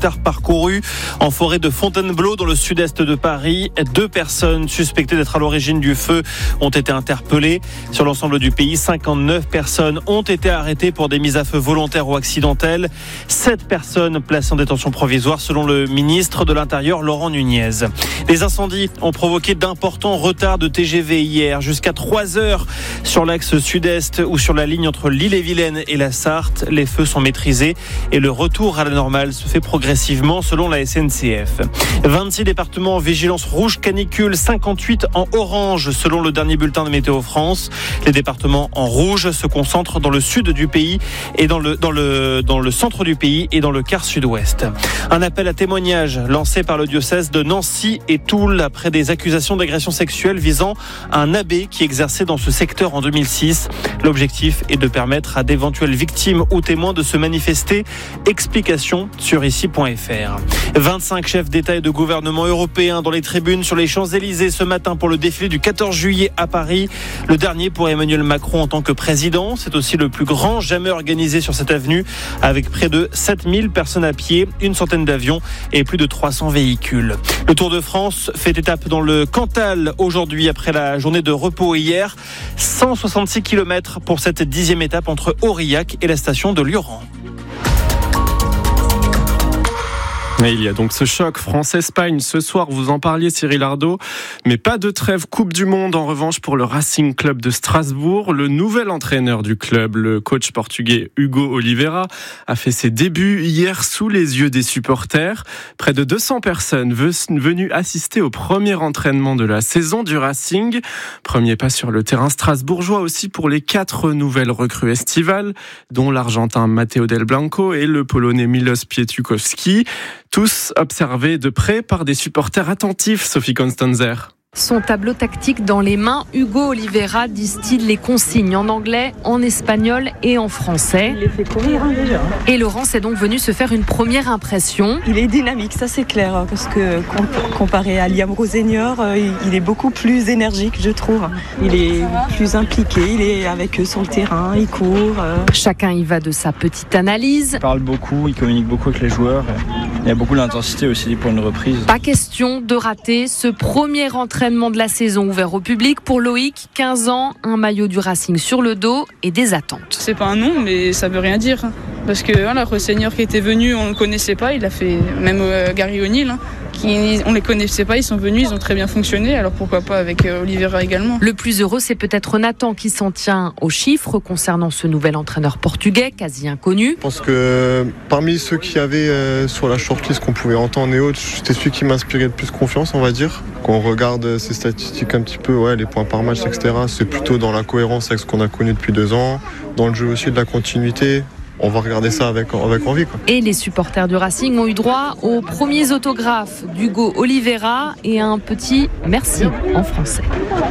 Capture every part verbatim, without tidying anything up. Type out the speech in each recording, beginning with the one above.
hectares parcourus en forêt de Fontainebleau dans le sud-est de Paris. Deux personnes suspectées d'être à l'origine du feu ont été interpellées. Sur l'ensemble du pays, cinquante-neuf personnes ont été arrêtées pour des mises à feu volontaires ou accidentelles. Sept personnes placées en détention provisoire selon le ministre de l'Intérieur Laurent Nunez. Les incendies ont provoqué d'importants retards de T G V hier, jusqu'à trois heures sur l'axe sud-est ou sur la ligne entre l'Ille-et-Vilaine et la Sarthe. Les feux sont maîtrisés et le retour à la normale se fait progressivement selon la S N C F. vingt-six départements en vigilance rouge canicule, cinquante-huit en orange selon le dernier bulletin de Météo France. Les départements en rouge se concentrent dans le sud du pays et dans le, dans le, dans le centre du pays et dans le quart sud-ouest. Un appel à témoignage lancé par le diocèse de Nancy et Toul après des accusations d'agression sexuelle visant un abbé qui exerçait dans ce secteur en deux mille six. L'objectif est de permettre à d'éventuelles victimes ou témoins de se manifester. Explication sur ici point f r. vingt-cinq chefs d'État et de gouvernement européens dans les tribunes sur les Champs-Élysées ce matin pour le défilé du quatorze juillet à Paris. Le dernier pour Emmanuel Macron en tant que président. C'est aussi le plus grand jamais organisé sur cette avenue avec près de sept mille personnes à pied, une centaine d'avions et plus de trois cents véhicules. Le Tour de France fait étape dans le Cantal aujourd'hui après la journée de repos hier. cent soixante-six kilomètres pour cette dixième étape entre Aurillac et la station de Lioran. Et il y a donc ce choc France-Espagne. Ce soir, vous en parliez, Cyril Ardo. Mais pas de trêve Coupe du Monde, en revanche, pour le Racing Club de Strasbourg. Le nouvel entraîneur du club, le coach portugais Hugo Oliveira, a fait ses débuts hier sous les yeux des supporters. Près de deux cents personnes venues assister au premier entraînement de la saison du Racing. Premier pas sur le terrain strasbourgeois aussi pour les quatre nouvelles recrues estivales, dont l'Argentin Matteo Del Blanco et le Polonais Milos Pietukowski. Tous observés de près par des supporters attentifs, Sophie Constanzer. Son tableau tactique dans les mains, Hugo Oliveira distille les consignes en anglais, en espagnol et en français. Il les fait courir hein, déjà. Et Laurence est donc venu se faire une première impression. Il est dynamique, ça c'est clair, parce que comparé à Liam Rosenior, il est beaucoup plus énergique, je trouve. Il est plus impliqué, il est avec eux sur le terrain, il court. Chacun y va de sa petite analyse. Il parle beaucoup, il communique beaucoup avec les joueurs. Il y a beaucoup d'intensité aussi pour une reprise. Pas question de rater ce premier entraînement de la saison ouvert au public pour Loïc, quinze ans, un maillot du Racing sur le dos et des attentes. C'est pas un nom, mais ça veut rien dire. Parce que voilà, Rosenior qui était venu, on ne le connaissait pas, il a fait même euh, Gary O'Neill, hein, qui, on ne les connaissait pas, ils sont venus, ils ont très bien fonctionné, alors pourquoi pas avec euh, Oliveira également. Le plus heureux, c'est peut-être Nathan qui s'en tient aux chiffres concernant ce nouvel entraîneur portugais, quasi inconnu. Je pense que parmi ceux qui avaient euh, sur la shortlist qu'on pouvait entendre et autres, c'était celui qui m'inspirait le plus confiance, on va dire. Quand on regarde ses statistiques un petit peu, ouais, les points par match, et cetera, c'est plutôt dans la cohérence avec ce qu'on a connu depuis deux ans, dans le jeu aussi de la continuité. On va regarder ça avec, avec envie, quoi. Et les supporters du Racing ont eu droit aux premiers autographes d'Hugo Oliveira et à un petit merci en français.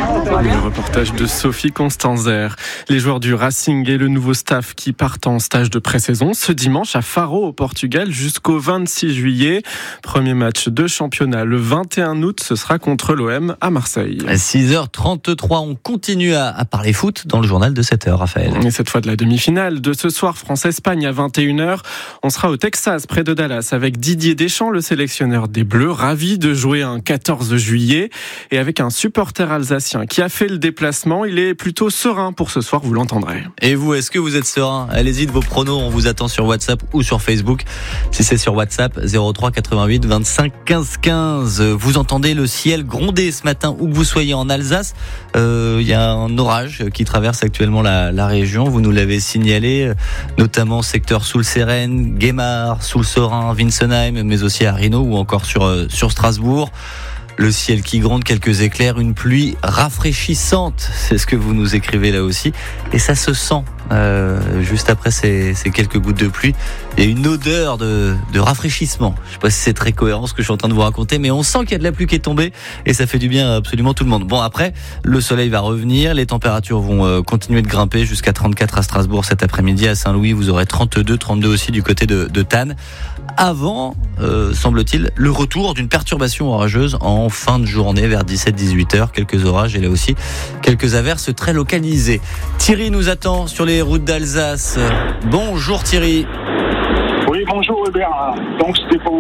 Le reportage de Sophie Constanzer. Les joueurs du Racing et le nouveau staff qui partent en stage de pré-saison ce dimanche à Faro au Portugal jusqu'au vingt-six juillet. Premier match de championnat le vingt et un août, ce sera contre l'O M à Marseille. À six heures trente-trois, on continue à, à parler foot dans le journal de sept heures, Raphaël. Et cette fois de la demi-finale de ce soir, France-Espagne à vingt et une heures. On sera au Texas, près de Dallas, avec Didier Deschamps, le sélectionneur des Bleus, ravi de jouer un quatorze juillet. Et avec un supporter alsacien qui a fait le déplacement, il est plutôt serein pour ce soir, vous l'entendrez. Et vous, est-ce que vous êtes serein ? Allez-y de vos pronos, on vous attend sur WhatsApp ou sur Facebook. Si c'est sur WhatsApp, zéro trois quatre-vingt-huit vingt-cinq quinze quinze. Vous entendez le ciel gronder ce matin, où que vous soyez en Alsace. Il euh, y a un orage qui traverse actuellement la, la région, vous nous l'avez signalé, notamment secteur Soul-Sérène, Guémar, Soul-Sorin, Winsenheim, mais aussi à Rhino ou encore sur, sur Strasbourg. Le ciel qui gronde, quelques éclairs, une pluie rafraîchissante, c'est ce que vous nous écrivez là aussi, et ça se sent euh, juste après ces, ces quelques gouttes de pluie. Il y a une odeur de, de rafraîchissement. Je ne sais pas si c'est très cohérent ce que je suis en train de vous raconter, mais on sent qu'il y a de la pluie qui est tombée et ça fait du bien à absolument tout le monde. Bon, après, le soleil va revenir, les températures vont euh, continuer de grimper jusqu'à trente-quatre à Strasbourg cet après-midi. À Saint-Louis, vous aurez trente-deux, trente-deux aussi du côté de, de Tannes. Avant, euh, semble-t-il, le retour d'une perturbation orageuse en fin de journée vers dix-sept à dix-huit heures. Quelques orages et là aussi quelques averses très localisées. Thierry nous attend sur les routes d'Alsace. Bonjour Thierry. Oui, bonjour Hubert. Donc c'était pour